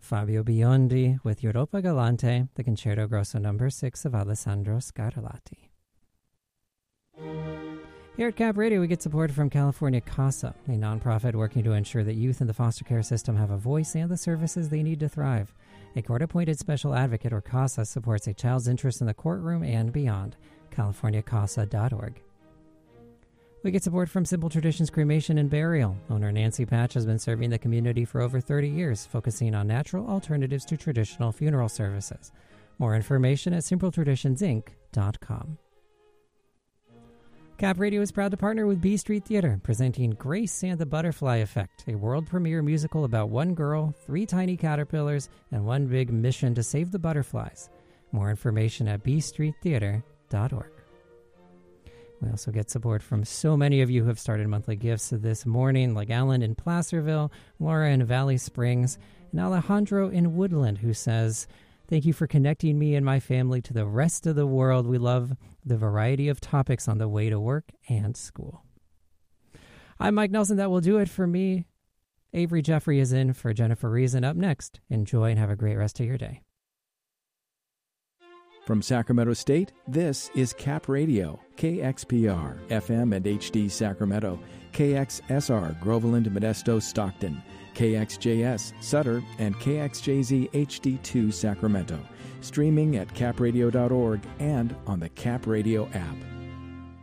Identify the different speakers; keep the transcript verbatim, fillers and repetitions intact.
Speaker 1: Fabio Biondi with Europa Galante, the Concerto Grosso number six of Alessandro Scarlatti. Here at Cap Radio, we get support from California CASA, a nonprofit working to ensure that youth in the foster care system have a voice and the services they need to thrive. A court-appointed special advocate, or CASA, supports a child's interest in the courtroom and beyond. california casa dot org. We get support from Simple Traditions Cremation and Burial. Owner Nancy Patch has been serving the community for over thirty years, focusing on natural alternatives to traditional funeral services. More information at simple traditions inc dot com. Cap Radio is proud to partner with B Street Theater, presenting Grace and the Butterfly Effect, a world premiere musical about one girl, three tiny caterpillars, and one big mission to save the butterflies. More information at b street theater dot org. We also get support from so many of you who have started monthly gifts this morning, like Alan in Placerville, Laura in Valley Springs, and Alejandro in Woodland, who says, "Thank you for connecting me and my family to the rest of the world. We love the variety of topics on the way to work and school." I'm Mike Nelson. That will do it for me. Avery Jeffrey is in for Jennifer Reason. Up next, enjoy and have a great rest of your day.
Speaker 2: From Sacramento State, this is Cap Radio, K X P R, F M and H D Sacramento, K X S R, Groveland, Modesto, Stockton, K X J S, Sutter, and K X J Z H D two Sacramento. Streaming at cap radio dot org and on the Cap Radio app.